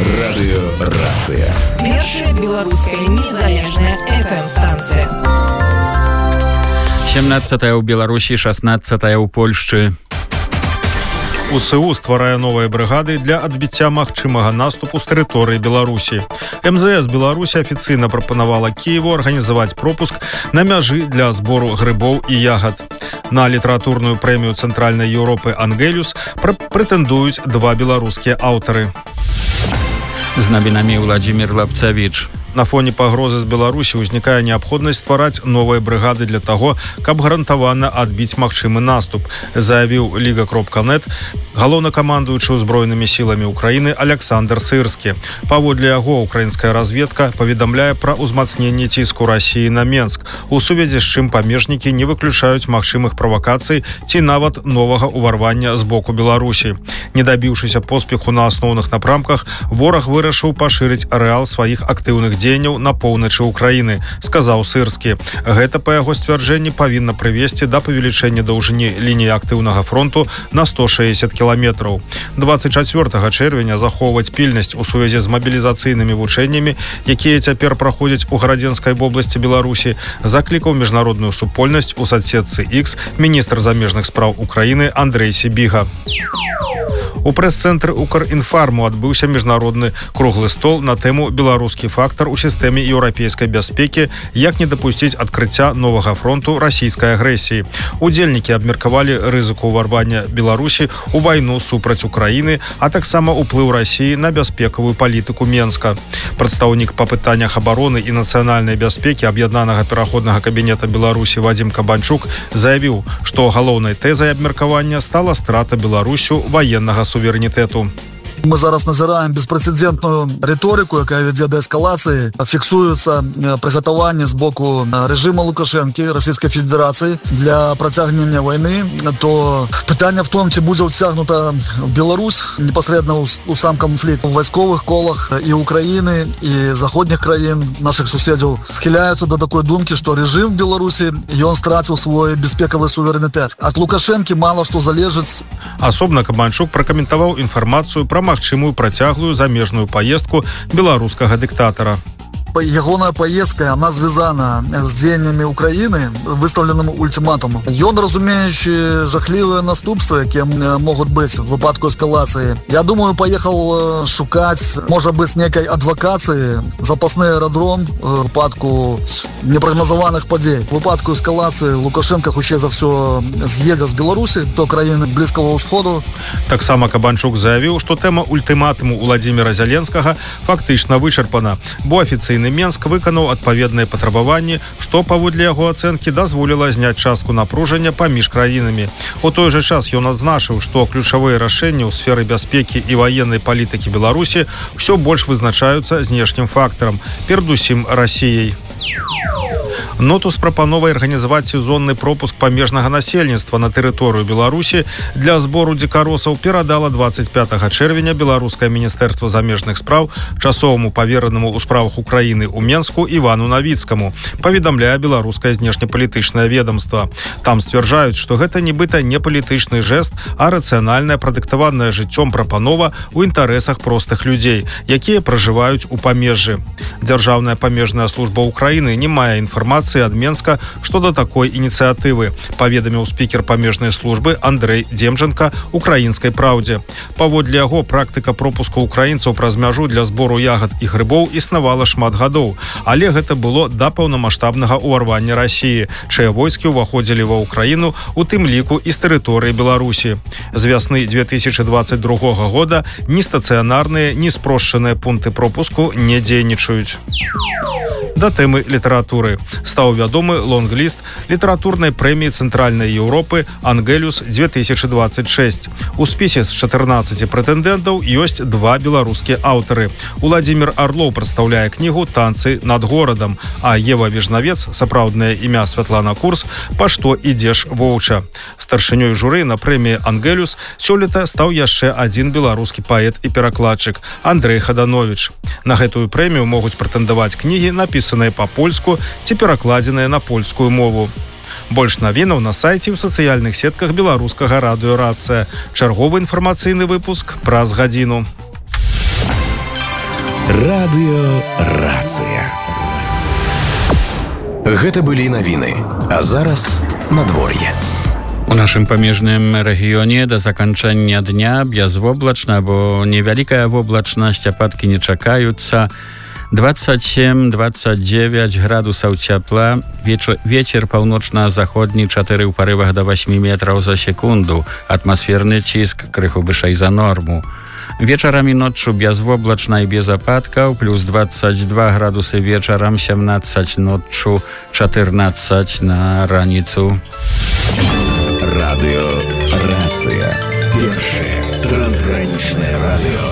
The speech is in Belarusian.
Радыёрацыя. Першая беларуская незалежная FM-станцыя. 17 ў Беларусі, 16 ў Польшчы. УСУ стварае новыя брыгады для адбіцця магчымага наступу з тэрыторыі Беларусі. МЗС Беларусі афіцыйна прапанавала Кіеву арганізаваць пропуск на мяжы для збору грыбоў і ягад. На літаратурную прэмію Цэнтральнай Еўропы «Ангелюс» прэтэндуюць два беларускія аўтары. З навінамі Владзімір Лапцавіч. На фоне пагрозы з Беларусі ўзнікае неабходнасць ствараць новыя брыгады для таго, каб гарантавана адбіць магчымы наступ, заявіў Ліга.нет галоўнакамандуючы ўзброенымі сіламі Украіны Александр Сырскі. Паводле яго, украінская разведка паведамляе пра ўзмацненне ціску Расіі на Менск, у сувязі з чым памежнікі не выключаюць магчымых правакацый ці нават новага ўварвання з боку Беларусі. Не дабіўшыся поспеху на асноўных напрамках, вораг вырашыў пашырыць арэал сваіх актыўных дзеянняў на поўначы Украіны, сказаў Сырскі. Гэта, па яго сцвярджэнні, павінна прывесці да павелічэння даўжыні лініі актыўнага фронту на 160 кіламетраў. 24 чэрвеня захоўваць пільнасць у сувязі з мабілізацыйнымі вучэннямі, якія цяпер праходзяць у Гарадзенскай вобласці Беларусі, заклікаў міжнародную супольнасць у садсетцы X міністр замежных спраў Украіны Андрэй Сібіга. У прэс-цэнтры Укрінфарму адбыўся міжнародны круглы стол на тэму «Беларускі фактар у сістэме еўрапейскай бяспекі. Як не дапусціць адкрыцця новага фронту расійскай агрэсіі». Удзельнікі абмеркавалі рызыку ўварвання Беларусі ў вайну супраць Украіны, а таксама ўплыў Расіі на бяспекавую палітыку Менска. Прадстаўнік па пытаннях абароны і нацыянальнай бяспекі аб'яднанага пераходнага кабінета Беларусі Вадзім Кабанчук заявіў, што галоўнай тэзай абмеркавання стала страта Беларусю ваеннага суверэнітэту. Мы зараз назіраем беспрэцэдэнтную рыторыку, якая вядзе да эскалацыі. Фіксуюцца прыгатаванні з боку рэжыма Лукашэнкі, Расійскай Федэрацыі для працягнення вайны. То пытанне в том, ці будзе ўцягнута Беларусь непасрэдна ў сам канфлікт. У вайсковых колах і Украіны, і заходніх краін, нашых суседзяў, схіляюцца да такой думкі, што рэжым в Беларусі, ён страціў свой бяспекавы суверэнітэт. Ад Лукашэнкі мала што залежыць. Асобна Кабанчук пракаментаваў інфармацыю пра магчымую працяглую замежную паездку беларускага дыктатара. Ягоная поездка, она звязана з дзеяннямі Украіны, выставленым ультиматумом. Ён, разумеючи жахлівыя наступствы, якія могуць быць в выпадку эскалацыі, я думаю, поехал шукаць, можа быць, некай адвакацыі, запасны аэрадром в выпадку непрагназаваных падзей. В выпадку эскалацыі Лукашенко хутчэй за ўсё з'едзе з Беларусі, то краіны Блізкага ўсходу. Таксама Кабанчук заявіў, што тэма ультыматуму Владзіміра Зяленскага фактычна вычарпана, бо афіцыйна Менск выканаў адпаведныя патрабаванні, што, паводле яго ацэнкі, дазволіла зняць частку напружання паміж краінамі. У той жа час ён адзначыў, што ключавыя рашэнні ў сферы бяспекі і ваеннай палітыкі Беларусі ўсё больш вызначаюцца знешнім фактарам, перадусім Расіяй. Ноту з прапановай арганізаваць сезонны пропуск памежнага насельніцтва на тэрыторыю Беларусі для збору дзікаросаў перадала 25 чэрвеня беларускае міністэрства замежных спраў часоваму паверанаму ў справах Украіны ў Менску Івану Навіцкаму, паведамляе беларускае знешнепалітычнае ведомства. Там сцвярджаюць, што гэта нібыта не палітычны жэст, а рацыянальная прадыктаваная жыццём прапанова ў інтарэсах простых людзей, якія пражываюць у памежжы. Дзяржаўная памежная служба Украіны не мае інфармацыі ад Менска што да такой ініцыятывы, паведаміў спікер памежнай службы Андрэй Демченка украінскай праўдзе. Паводле яго, практыка пропуску украінцаў праз мяжу для збору ягад і грыбоў існавала шмат гадоў, але гэта было да паўнамаштабнага ўварвання Расіі, чыя войскі ўваходзілі ва Украіну, у тым ліку і з тэрыторыі Беларусі. З вясны 2022 года ні стацыянарныя, ні спрошчаныя пункты пропуску не дзейнічаюць. Да тэмы літаратуры. Стаў вядомы лонгліст літаратурнай прэміі Цэнтральнай Еўропы «Ангелюс-2026». У спісе з 14 прэтэндэнтаў ёсць два беларускія аўтары. Уладзімір Арлоў прадстаўляе кнігу «Танцы над горадам», а Ева Вежнавец, сапраўднае імя Святлана Курс, «Па што ідзеш воўча». Старшынёй журы на прэміі «Ангелюс» сёлета стаў яшчэ адзін беларускі паэт і перакладчык Андрэй Хадановіч. На гэтую прэмію могуць прэтэндаваць кнігі, напісаныя па-польску ці перакладзеныя на польскую мову. Больш навінаў на сайце ў сацыяльных сетках беларускага радыё «Рацыя». Чарговы інфармацыйны выпуск праз гадзіну. Радыёрацыя. Гэта былі навіны, а зараз надвор'е. У нашым памежным рэгіёне да заканчэння дня бязвоблачна або невялікая воблачнасць, ападкі не чакаюцца. 27-29 градусаў цяпла, вецер паўночна-заходні 4 ў парывах да 8 метраў за секунду, атмасферны ціск крыху вышэй за норму. Вечарамі ноччу бязвоблачна і без ападкаў, плюс 22 градусы вечарам, 17 ноччу, 14 на раніцу. Радыёрацыя. Першае трансгранічнае радыё.